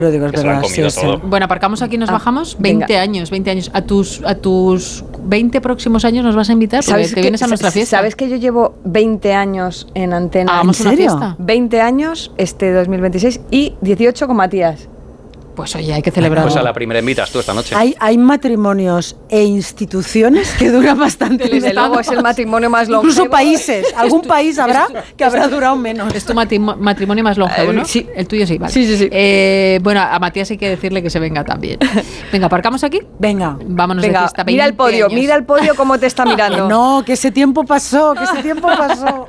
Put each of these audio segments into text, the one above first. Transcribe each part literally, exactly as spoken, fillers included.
Pero digo, es que se lo han verdad, comido sí, todo. sí. Bueno, aparcamos aquí y nos Ah, bajamos. veinte venga. años, veinte años. ¿A tus, a tus veinte próximos años nos vas a invitar? Porque te que- vienes a nuestra sa- fiesta. ¿Sabes que yo llevo veinte años en Antena? Hagamos ¿En una serio? fiesta. veinte años este dos mil veintiséis y dieciocho con Matías. Pues oye, hay que celebrarlo. Pues a la primera invitas tú esta noche. Hay, hay matrimonios e instituciones que duran bastante. Desde luego es el matrimonio más longevo. Incluso países. Algún país habrá que habrá durado menos. Es tu matimo- matrimonio más longevo, ¿no? Eh, sí. El tuyo sí, vale. Sí, sí, sí. Eh, bueno, a Matías hay que decirle que se venga también. Venga, ¿aparcamos aquí? Venga. Vámonos de Venga, fiesta. mira el veinte podio, años. mira el podio cómo te está mirando. No, que ese tiempo pasó, que ese tiempo pasó.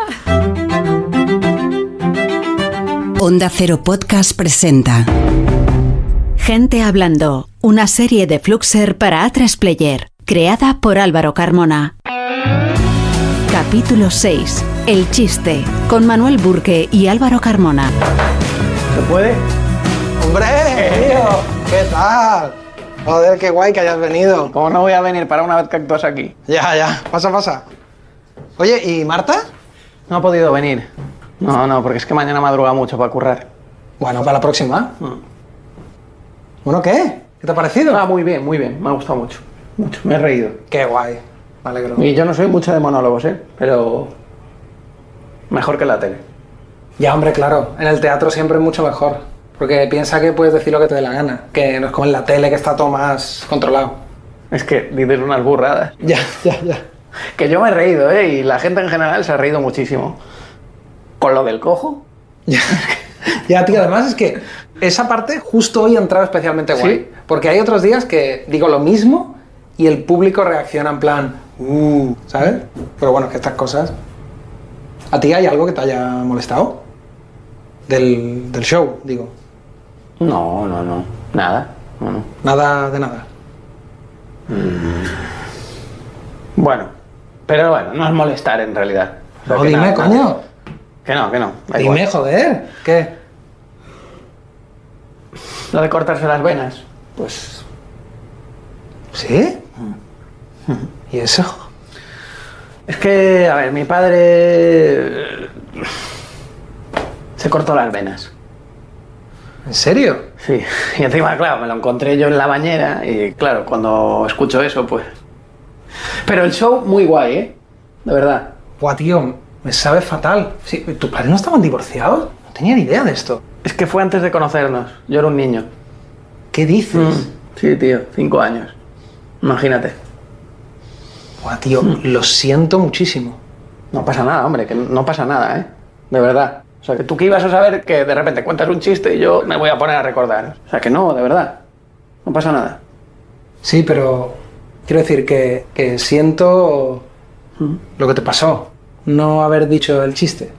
Onda Cero Podcast presenta Gente Hablando, una serie de Fluxer para A tres Player, creada por Álvaro Carmona. Capítulo seis. El chiste, con Manuel Burke y Álvaro Carmona. ¿Se puede? ¡Hombre, tío! ¿Qué tal? Joder, qué guay que hayas venido. ¿Cómo no voy a venir para una vez que actúas aquí? Ya, ya, pasa, pasa. Oye, ¿y Marta? No ha podido venir. No, no, porque es que mañana madruga mucho para currar. Bueno, para la próxima. No. Bueno, ¿qué? ¿Qué te ha parecido? Ah, muy bien, muy bien. Me ha gustado mucho. Mucho. Me he reído. Qué guay. Me alegro. Y yo no soy mucho de monólogos, ¿eh? Pero mejor que en la tele. Ya, hombre, claro. En el teatro siempre es mucho mejor. Porque piensa que puedes decir lo que te dé la gana. Que no es como en la tele, que está todo más controlado. Es que dices unas burradas. Ya, ya, ya. Que yo me he reído, ¿eh? Y la gente en general se ha reído muchísimo. Con lo del cojo. Ya, ya, tío, además es que esa parte justo hoy ha entrado especialmente guay. ¿Sí? Porque hay otros días que digo lo mismo y el público reacciona en plan, uh, ¿sabes? Pero bueno, es que estas cosas... ¿A ti hay algo que te haya molestado? Del, del show, digo. No, no, no. Nada. No, no. Nada de nada. Bueno. Pero bueno, no es molestar en realidad. O sea, No, que dime, nada, coño. nada. Que no, que no. da Dime, igual. joder. ¿Qué? Lo de cortarse las venas. Pues ¿Sí? ¿Y eso? es que, a ver, mi padre eh, se cortó las venas. ¿En serio? Sí, y encima, claro, me lo encontré yo en la bañera y claro, cuando escucho eso, pues... Pero el show muy guay, ¿eh? De verdad. Buah, tío, me sabe fatal. Sí, ¿tus padres no estaban divorciados? No tenía ni idea de esto. Es que fue antes de conocernos. Yo era un niño. ¿Qué dices? Mm, sí, tío, cinco años. Imagínate. Buah, tío, lo siento muchísimo. No pasa nada, hombre, que no pasa nada, ¿eh? De verdad. O sea, que tú que ibas a saber que de repente cuentas un chiste y yo me voy a poner a recordar. O sea, que no, de verdad. No pasa nada. Sí, pero quiero decir que, que siento lo que te pasó. No haber dicho el chiste.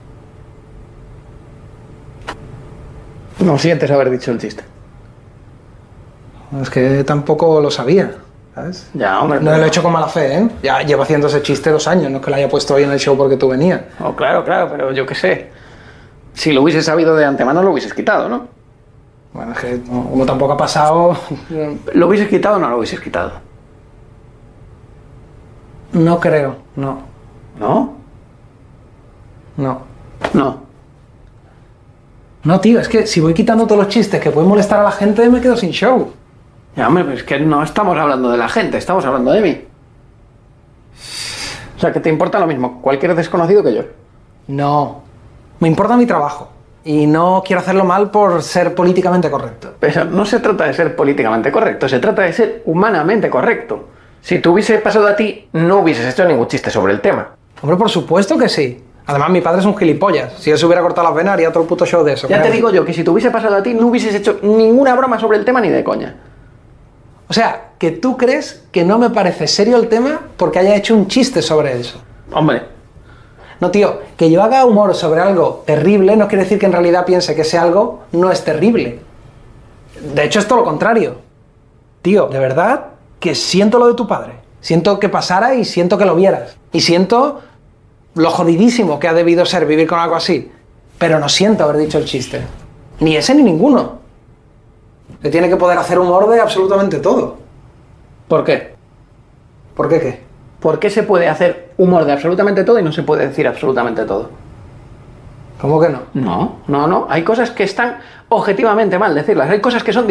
No sientes haber dicho el chiste. Es que tampoco lo sabía, ¿sabes? Ya, hombre. No lo he hecho con mala fe, ¿eh? Ya llevo haciendo ese chiste dos años, no es que lo haya puesto hoy en el show porque tú venías. Oh, claro, claro, pero yo qué sé. Si lo hubieses sabido de antemano, lo hubieses quitado, ¿no? Bueno, es que no- como tampoco ha pasado... ¿Lo hubieses quitado o no lo hubieses quitado? No creo, no, ¿No? no. No. No, tío, es que si voy quitando todos los chistes que pueden molestar a la gente, me quedo sin show. Ya, hombre, pero es que no estamos hablando de la gente, estamos hablando de mí. O sea, que te importa lo mismo cualquier desconocido que yo. No, me importa mi trabajo. Y no quiero hacerlo mal por ser políticamente correcto. Pero no se trata de ser políticamente correcto, se trata de ser humanamente correcto. Si te hubiese pasado a ti, no hubieses hecho ningún chiste sobre el tema. Hombre, por supuesto que sí. Además, mi padre es un gilipollas. Si él se hubiera cortado las venas, haría todo el puto show de eso. Ya te créeme. digo yo que si te hubiese pasado a ti, no hubieses hecho ninguna broma sobre el tema ni de coña. O sea, que tú crees que no me parece serio el tema porque haya hecho un chiste sobre eso. Hombre, No, tío, que yo haga humor sobre algo terrible no quiere decir que en realidad piense que ese algo no es terrible. De hecho, es todo lo contrario. Tío, de verdad que siento lo de tu padre. Siento que pasara y siento que lo vieras. Y siento lo jodidísimo que ha debido ser vivir con algo así. Pero no siento haber dicho el chiste. Ni ese ni ninguno. Se tiene que poder hacer humor de absolutamente todo. ¿por qué? ¿Por qué qué? ¿Por qué se puede hacer humor de absolutamente todo y no se puede decir absolutamente todo? ¿Cómo que no? No, no, no. Hay cosas que están objetivamente mal decirlas. Hay cosas que son